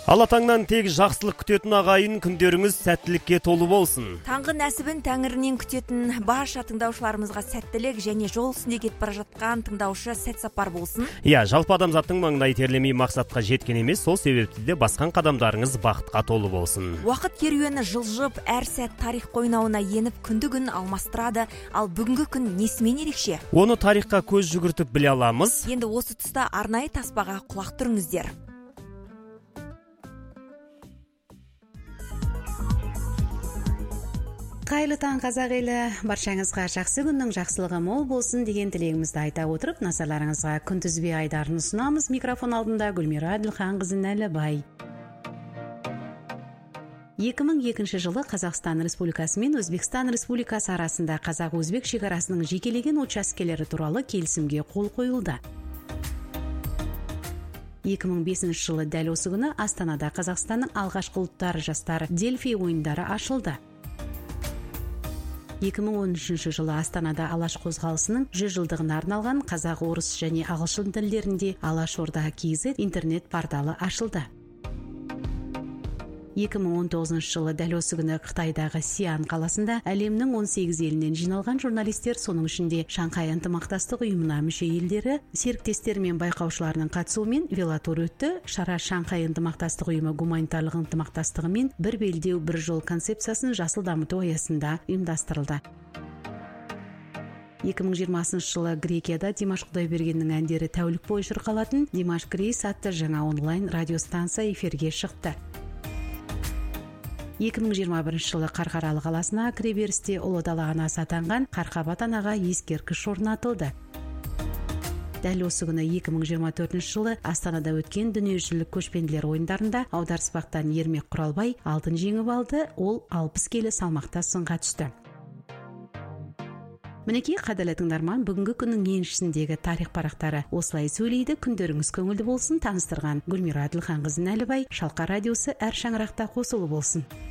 Алла таңнан тек жақсылық күтетін ағайын, күндеріңіз сәттілікке толы болсын. Таңғы нәсібін тәңірінен күтетін барша тыңдаушыларымызға сәттілік және жол үстінде кетіп бара жатқан тыңдаушы сәт сапар болсын. Жалпы адамзаттың маңдай терлемей мақсатқа жеткен емес, сол себепті де басқан қадамдарыңыз бақытқа толы болсын. Уақыт керуені жылжып, әр сәт тарих қойнауына еніп, күнді күн алмастырады, ал бүгінгі күн несімен ерекше? Оны тарихқа көз жүгіртіп біле аламыз. Енді осы тұста арнайы таспаға құлақ түріңіздер. Қайырлы таң қазақ елі, баршаңызға жақсы күннің жақсылығы мол болсын деген тілегімізді айта отырып, назарларыңызға күнтізбе айдарын ұсынамыз. Микрофон алдында Гүлмира Әділханқызы Нәлібай. 2002 жылы Қазақстан Республикасы мен Өзбекстан Республикасы арасында қазақ-өзбек шекарасының жекелеген учаскелері туралы келісімге қол қойылды. 2005 жылы дәл осы күні Астанада Қазақстанның алғашқы ұлттар жастар Дельфий ойындары ашылды. 2013 жылы Астанада Алаш қозғалысының 100 жылдығына арналған қазақ, орыс және ағылшын тілдерінде Алашорда KZ интернет порталы ашылды. 2019 жылы дәл осы күні Қытайдағы Сиан қаласында әлемнің 18 елінен жиналған журналистер, соның ішінде Шанхай ынтымақтастық ұйымына мүше елдері, серіктестер мен байқаушыларының қатысуымен велотур өтті. Шара Шанхай ынтымақтастық ұйымы гуманитарлық ынтымақтастығы мен бір белдеу бір жол концепциясын жасыл дамыту аясында ұйымдастырылды. 2020 жылы Грекияда Димаш Құдайбергеннің әндері тәулік бойы шырқалатын Димаш Крейс атты жаңа онлайн радиостанция эфирге шықты. 2021 жылы Қарқаралы қаласына кіреберісте ұлы дала анасы атанған Қарқабат анаға ескерткіш орнатылды. Дәл осы күні 2024 жылы Астанада өткен дүниежүзілік көшпенділер ойындарында аударыспақтан Ермек Құралбай алтын жеңіп алды. Ол 60 келі салмақта сынға түсті. Мінекей қадірлі тыңдарман, бүгінгі күннің еншісіндегі тарих парақтары осылай сөйлейді. Күндеріңіз көңілді болсын. Таныстырған Гүлмира Әділханқызы Нәлібай. Шалқар радиосы әр шаңырақта қосылы болсын.